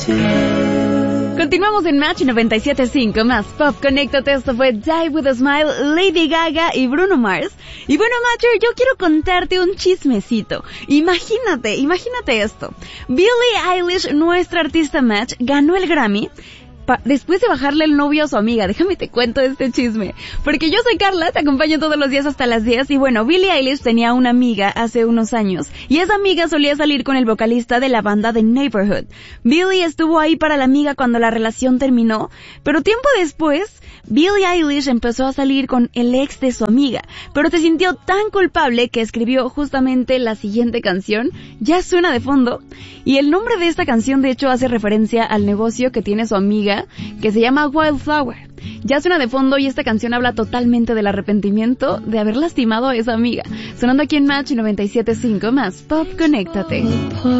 Continuamos en Match 97.5 más Pop. Conéctate, esto fue Die With A Smile, Lady Gaga y Bruno Mars. Y bueno, Matcher, yo quiero contarte un chismecito. Imagínate esto. Billie Eilish, nuestra artista Match, ganó el Grammy después de bajarle el novio a su amiga. Déjame te cuento este chisme, porque yo soy Carla, te acompaño todos los días hasta las 10, y bueno, Billie Eilish tenía una amiga hace unos años, y esa amiga solía salir con el vocalista de la banda The Neighborhood. Billie estuvo ahí para la amiga cuando la relación terminó, pero tiempo después, Billie Eilish empezó a salir con el ex de su amiga, pero se sintió tan culpable que escribió justamente la siguiente canción. Ya suena de fondo, y el nombre de esta canción de hecho hace referencia al negocio que tiene su amiga, que se llama Wildflower. Ya suena de fondo y esta canción habla totalmente del arrepentimiento de haber lastimado a esa amiga. Sonando aquí en Match 97.5 más Pop. Conéctate.